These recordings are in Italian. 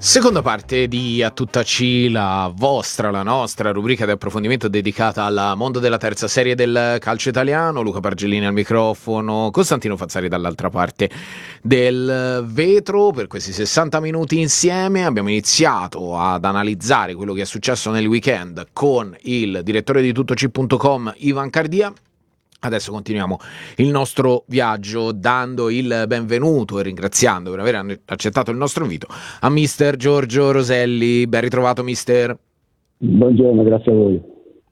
Seconda parte di A Tutta C, la nostra rubrica di approfondimento dedicata al mondo della terza serie del calcio italiano. Luca Pargellini al microfono, Costantino Fazzari dall'altra parte del vetro. Per questi 60 minuti insieme abbiamo iniziato ad analizzare quello che è successo nel weekend con il direttore di tuttoc.com Ivan Cardia. Adesso continuiamo il nostro viaggio dando il benvenuto e ringraziando per aver accettato il nostro invito a mister Giorgio Roselli. Ben ritrovato, mister. Buongiorno, grazie a voi.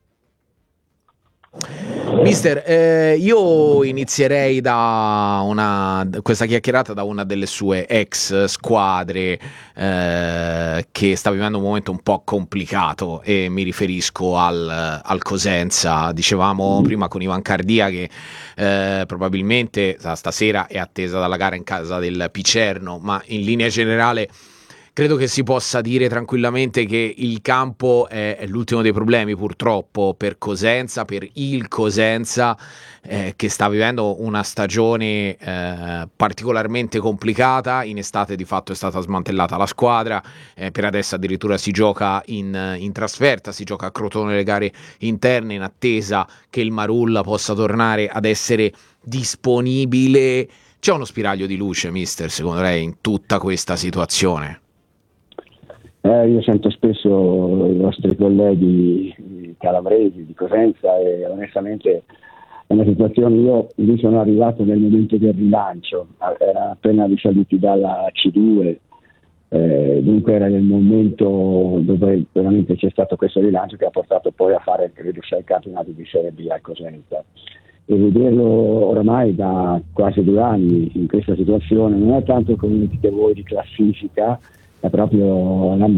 Mister, io inizierei da questa chiacchierata da una delle sue ex squadre che sta vivendo un momento un po' complicato, e mi riferisco al Cosenza. Dicevamo prima con Ivan Cardia che probabilmente stasera è attesa dalla gara in casa del Picerno, ma in linea generale credo che si possa dire tranquillamente che il campo è l'ultimo dei problemi, purtroppo, per Cosenza, per il Cosenza, che sta vivendo una stagione particolarmente complicata. In estate di fatto è stata smantellata la squadra, per adesso addirittura si gioca in trasferta, si gioca a Crotone le gare interne in attesa che il Marulla possa tornare ad essere disponibile. C'è uno spiraglio di luce, mister, secondo lei, in tutta questa situazione? Io sento spesso i vostri colleghi calabresi di Cosenza e onestamente è una situazione, io lì sono arrivato nel momento del rilancio, era appena risaliti dalla C2, dunque era nel momento dove veramente c'è stato questo rilancio che ha portato poi a fare, credo, 6 campionati di Serie B a Cosenza. E vederlo oramai da quasi 2 anni in questa situazione non è tanto come dite voi di classifica, è proprio